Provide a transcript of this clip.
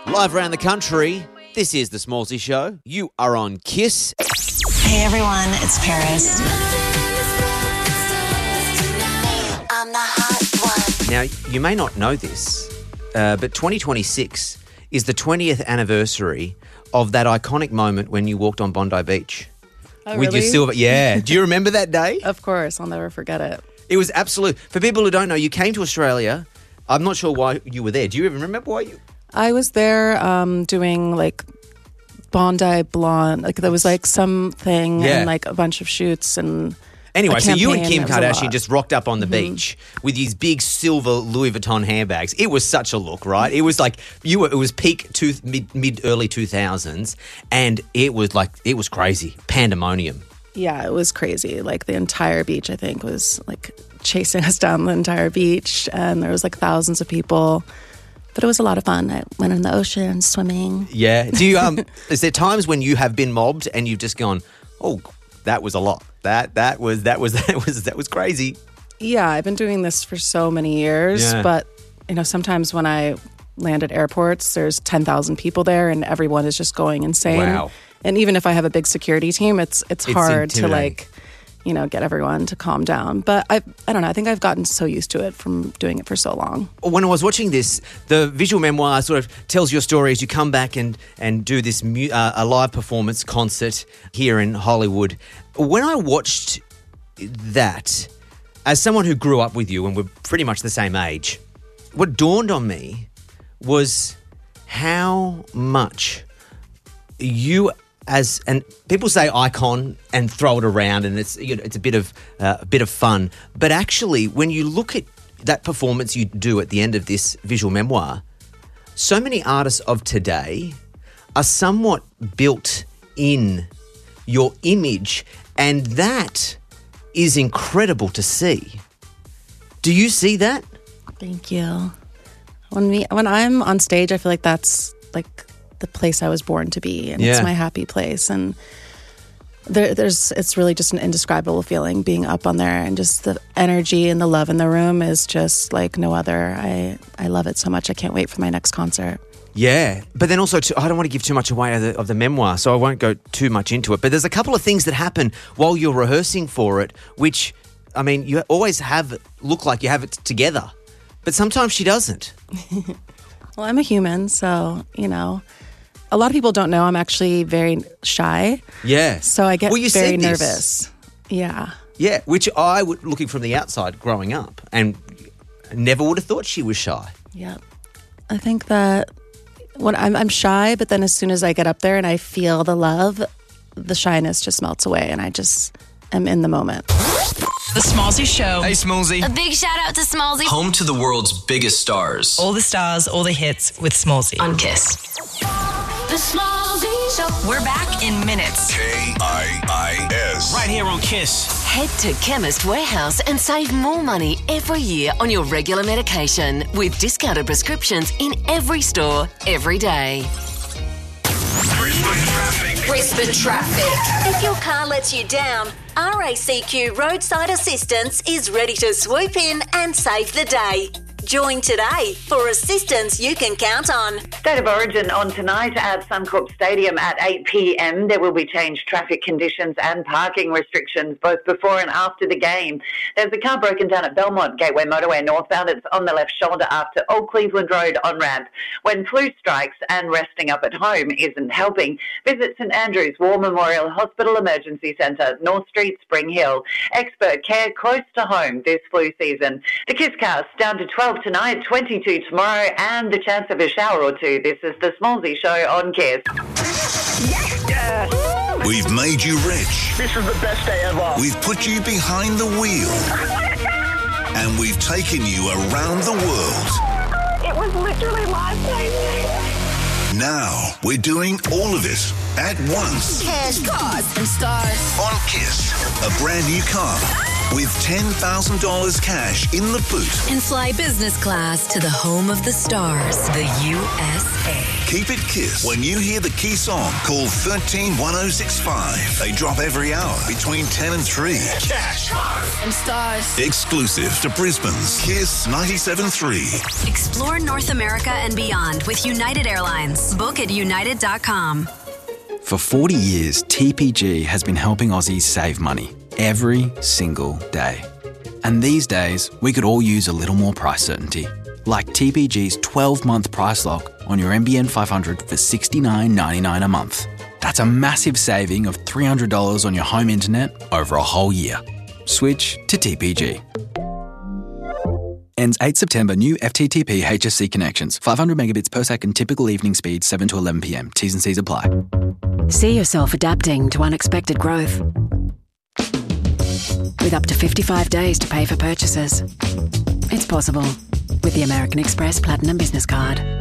Live around the country, this is The Smallsy Show. You are on KISS. Hey everyone, it's Paris. I'm the hot one. Now, you may not know this, but 2026 is the 20th anniversary of that iconic moment when you walked on Bondi Beach. Oh, with really? your silver. Yeah. Do you remember that day? Of course, I'll never forget it. It was absolute. For people who don't know, you came to Australia. I'm not sure why you were there. Do you even remember why you? I was there doing like Bondi Blonde. Like there was like something and like a bunch of shoots and. Anyway, so you and Kim It was a Kardashian lot. just rocked up on the beach with these big silver Louis Vuitton handbags. It was such a look, right? It was like it was peak mid early 2000s, and it was crazy, pandemonium. Yeah, it was crazy. Like the entire beach, I think, was like chasing us down the entire beach, and there was like thousands of people. But it was a lot of fun. I went in the ocean swimming. Yeah. Do you is there times when you have been mobbed and you've just gone, oh, that was a lot. That was crazy. Yeah, I've been doing this for so many years, Yeah. but you know, sometimes when I land at airports, there's 10,000 people there and everyone is just going insane. Wow. And even if I have a big security team, it's hard to intimidating. get everyone to calm down. But I don't know, I think I've gotten so used to it from doing it for so long. When I was watching this, the visual memoir sort of tells your story as you come back and do this a live performance concert here in Hollywood. When I watched that, as someone who grew up with you and we're pretty much the same age, what dawned on me was how much you and people say icon and throw it around and it's it's a bit of fun, but actually when you look at that performance you do at the end of this visual memoir, so many artists of today are somewhat built in your image, and that is incredible to see. Do you see that? Thank you. When I'm on stage, I feel like that's like the place I was born to be, and it's my happy place. And it's really just an indescribable feeling being up on there, and just the energy and the love in the room is just like no other. I love it so much. I can't wait for my next concert. Yeah, but then also, I don't want to give too much away of the memoir, so I won't go too much into it. But there's a couple of things that happen while you're rehearsing for it, which, I mean, you always look like you have it together, but sometimes she doesn't. Well, I'm a human, so, a lot of people don't know I'm actually very shy. Yeah. So I get Well, you very said this. nervous. Yeah. Yeah, which I would, looking from the outside growing up, and never would have thought she was shy. Yeah. I think that when I'm shy, but then as soon as I get up there and I feel the love, the shyness just melts away and I just am in the moment. The Smallsy Show. Hey, Smallsy. A big shout out to Smallsy. Home to the world's biggest stars. All the stars, all the hits with Smallsy. On KISS. The Smallsy Show. We're back in minutes. KIIS. Right here on KISS. Head to Chemist Warehouse and save more money every year on your regular medication with discounted prescriptions in every store, every day. Brisbane Traffic. If your car lets you down, RACQ Roadside Assistance is ready to swoop in and save the day. Join today for assistance you can count on. State of Origin on tonight at Suncorp Stadium at 8 p.m. There will be changed traffic conditions and parking restrictions both before and after the game. There's a car broken down at Belmont Gateway Motorway northbound. It's on the left shoulder after Old Cleveland Road on-ramp. When flu strikes and resting up at home isn't helping, visit St Andrew's War Memorial Hospital Emergency Centre, North Street, Spring Hill. Expert care close to home this flu season. The KISScast down to 12 tonight, 22 tomorrow, and the chance of a shower or two. This is the Smallsy Show on KISS. We've made you rich. This is the best day ever. We've put you behind the wheel. And we've taken you around the world. It was literally life-changing. Now we're doing all of it at once. Cash, cars, and stars. On KISS, a brand new car, with $10,000 cash in the boot. And fly business class to the home of the stars, the USA. Keep it KISS. When you hear the key song, call 131065. They drop every hour between 10 and 3. Cash, cars, and stars. Exclusive to Brisbane's KISS 97.3. Explore North America and beyond with United Airlines. Book at united.com. For 40 years, TPG has been helping Aussies save money every single day. And these days, we could all use a little more price certainty. Like TPG's 12-month price lock on your NBN 500 for $69.99 a month. That's a massive saving of $300 on your home internet over a whole year. Switch to TPG. Ends 8 September. New FTTP HSC connections. 500 megabits per second. Typical evening speed 7 to 11 p.m. T's and C's apply. See yourself adapting to unexpected growth. With up to 55 days to pay for purchases. It's possible with the American Express Platinum Business Card.